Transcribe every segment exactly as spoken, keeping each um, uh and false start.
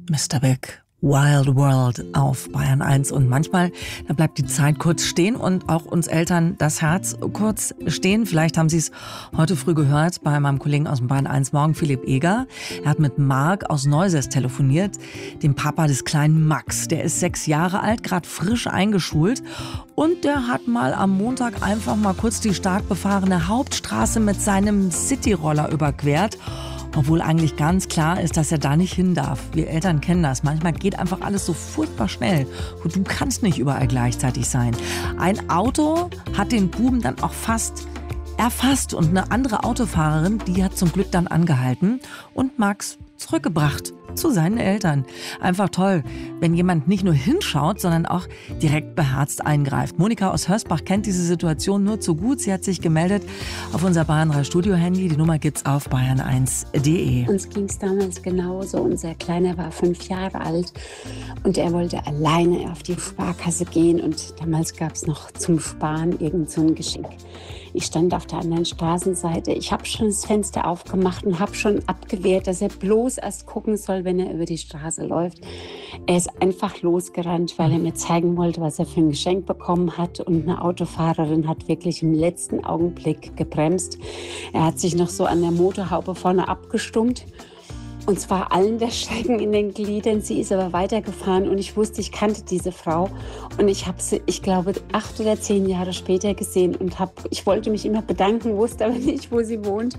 Mister Big, Wild World auf Bayern eins. Und manchmal, da bleibt die Zeit kurz stehen und auch uns Eltern das Herz kurz stehen. Vielleicht haben Sie es heute früh gehört bei meinem Kollegen aus dem Bayern eins Morgen, Philipp Eger. Er hat mit Marc aus Neusäß telefoniert, dem Papa des kleinen Max. Der ist sechs Jahre alt, gerade frisch eingeschult. Und der hat mal am Montag einfach mal kurz die stark befahrene Hauptstraße mit seinem Cityroller überquert. Obwohl eigentlich ganz klar ist, dass er da nicht hin darf. Wir Eltern kennen das. Manchmal geht einfach alles so furchtbar schnell. Und du kannst nicht überall gleichzeitig sein. Ein Auto hat den Buben dann auch fast erfasst. Und eine andere Autofahrerin, die hat zum Glück dann angehalten und Max zurückgebracht zu seinen Eltern. Einfach toll, wenn jemand nicht nur hinschaut, sondern auch direkt beherzt eingreift. Monika aus Hörsbach kennt diese Situation nur zu gut. Sie hat sich gemeldet auf unser Bayern drei Studio-Handy. Die Nummer gibt's auf bayern eins punkt de. Uns ging's damals genauso. Unser Kleiner war fünf Jahre alt und er wollte alleine auf die Sparkasse gehen. Und damals gab's noch zum Sparen irgend so ein Geschenk. Ich stand auf der anderen Straßenseite. Ich habe schon das Fenster aufgemacht und habe schon abgewehrt, dass er bloß erst gucken soll, wenn er über die Straße läuft. Er ist einfach losgerannt, weil er mir zeigen wollte, was er für ein Geschenk bekommen hat. Und eine Autofahrerin hat wirklich im letzten Augenblick gebremst. Er hat sich noch so an der Motorhaube vorne abgestummt. Und zwar allen der Schrecken in den Gliedern. Sie ist aber weitergefahren und ich wusste, ich kannte diese Frau. Und ich habe sie, ich glaube, acht oder zehn Jahre später gesehen und habe, ich wollte mich immer bedanken, wusste aber nicht, wo sie wohnt.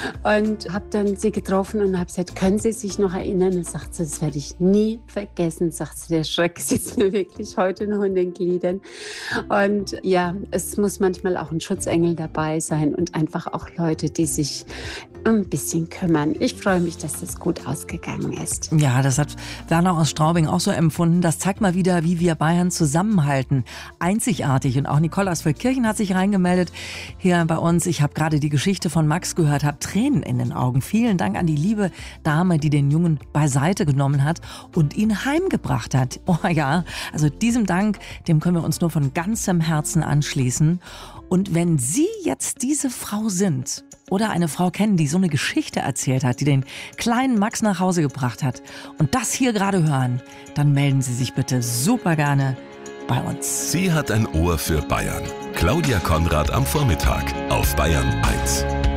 Und habe dann sie getroffen und habe gesagt, können Sie sich noch erinnern? Und sagt sie, das werde ich nie vergessen. Sagt sie, der Schreck sitzt mir wirklich heute noch in den Gliedern. Und ja, es muss manchmal auch ein Schutzengel dabei sein und einfach auch Leute, die sich ein bisschen kümmern. Ich freue mich, dass das gut ausgegangen ist. Ja, das hat Werner aus Straubing auch so empfunden. Das zeigt mal wieder, wie wir Bayern zusammenhalten. Einzigartig. Und auch Nicole aus Feldkirchen hat sich reingemeldet hier bei uns. Ich habe gerade die Geschichte von Max gehört, habe Tränen in den Augen. Vielen Dank an die liebe Dame, die den Jungen beiseite genommen hat und ihn heimgebracht hat. Oh ja, also diesem Dank, dem können wir uns nur von ganzem Herzen anschließen. Und wenn Sie jetzt diese Frau sind oder eine Frau kennen, die so eine Geschichte erzählt hat, die den kleinen Max nach Hause gebracht hat und das hier gerade hören, dann melden Sie sich bitte super gerne bei uns. Sie hat ein Ohr für Bayern. Claudia Konrad am Vormittag auf Bayern eins.